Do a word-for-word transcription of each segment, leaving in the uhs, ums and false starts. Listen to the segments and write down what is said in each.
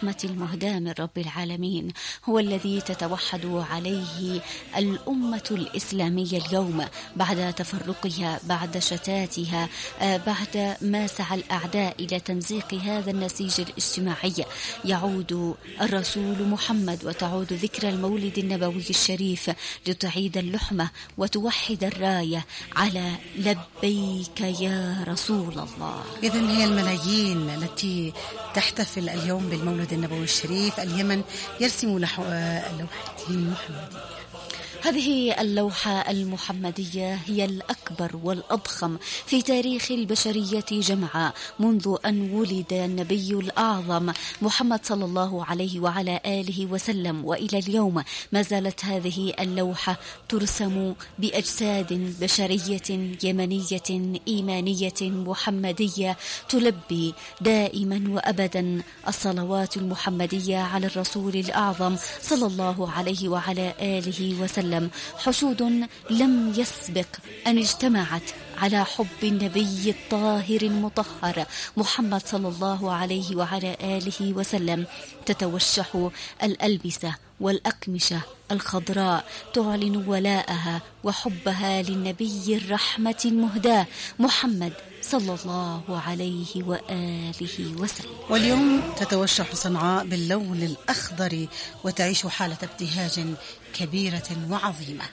الرحمة المهداة من رب العالمين، هو الذي تتوحد عليه الأمة الإسلامية اليوم بعد تفرقها، بعد شتاتها، بعد ما سعى الأعداء إلى تمزيق هذا النسيج الاجتماعي. يعود الرسول محمد وتعود ذكرى المولد النبوي الشريف لتعيد اللحمة وتوحد الراية على لبيك يا رسول الله. إذن هي الملايين التي تحتفل اليوم بالمولد النبوي الشريف. اليمن يرسم لوحته المحمدية. هذه اللوحة المحمدية هي الأكبر والأضخم في تاريخ البشرية جمعاء منذ أن ولد النبي الأعظم محمد صلى الله عليه وعلى آله وسلم، وإلى اليوم ما زالت هذه اللوحة ترسم بأجساد بشرية يمنية إيمانية محمدية تلبي دائما وأبدا الصلوات المحمدية على الرسول الأعظم صلى الله عليه وعلى آله وسلم. حشود لم يسبق أن اجتمعت على حب النبي الطاهر المطهر محمد صلى الله عليه وعلى آله وسلم. تتوشح الألبسة والأقمشة الخضراء تعلن ولاءها وحبها للنبي الرحمة المهداة محمد صلى الله عليه وآله وسلم. واليوم تتوشح صنعاء باللون الأخضر وتعيش حالة ابتهاج كبيرة وعظيمة.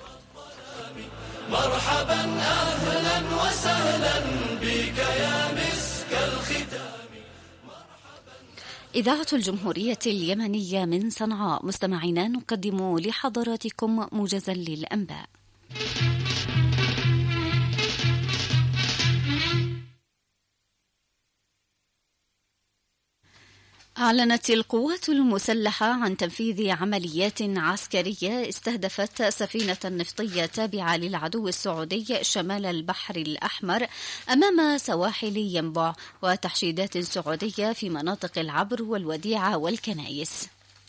مرحبا أهلا وسهلا بك يا مسك الختام. إذاعة الجمهورية اليمنية من صنعاء، مستمعينا نقدم لحضراتكم موجزا للأنباء. أعلنت القوات المسلحة عن تنفيذ عمليات عسكرية استهدفت سفينة نفطية تابعة للعدو السعودي شمال البحر الأحمر أمام سواحل ينبع، وتحشيدات سعودية في مناطق العبر والوديعة والكنائس.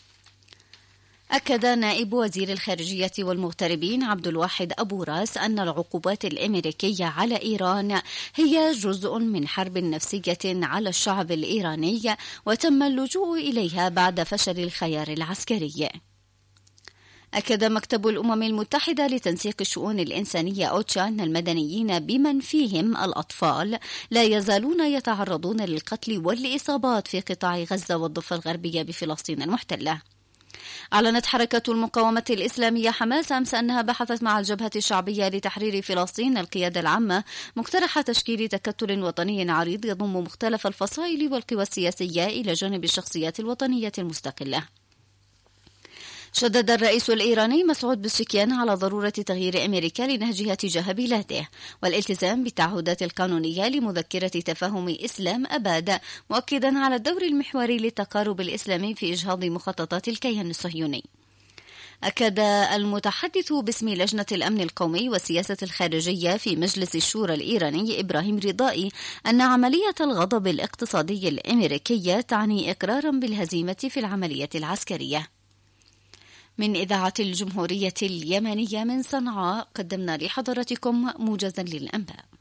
أكد نائب وزير الخارجية والمغتربين عبد الواحد أبو راس أن العقوبات الأمريكية على إيران هي جزء من حرب نفسية على الشعب الإيراني وتم اللجوء إليها بعد فشل الخيار العسكري. أكد مكتب الأمم المتحدة لتنسيق الشؤون الإنسانية أوتشا أن المدنيين بمن فيهم الأطفال لا يزالون يتعرضون للقتل والإصابات في قطاع غزة والضفة الغربية بفلسطين المحتلة. أعلنت حركة المقاومة الإسلامية حماس أمس أنها بحثت مع الجبهة الشعبية لتحرير فلسطين القيادة العامة مقترح تشكيل تكتل وطني عريض يضم مختلف الفصائل والقوى السياسية إلى جانب الشخصيات الوطنية المستقلة. شدد الرئيس الإيراني مسعود بزشكيان على ضرورة تغيير أمريكا لنهجها تجاه بلاده والالتزام بالتعهدات القانونية لمذكرة تفاهم إسلام أباد، مؤكدا على الدور المحوري للتقارب الإسلامي في إجهاض مخططات الكيان الصهيوني. أكد المتحدث باسم لجنة الأمن القومي والسياسة الخارجية في مجلس الشورى الإيراني إبراهيم رضائي أن عملية الغضب الاقتصادي الأمريكية تعني إقرارا بالهزيمة في العملية العسكرية. من إذاعة الجمهورية اليمنية من صنعاء قدمنا لحضراتكم موجزا للأنباء.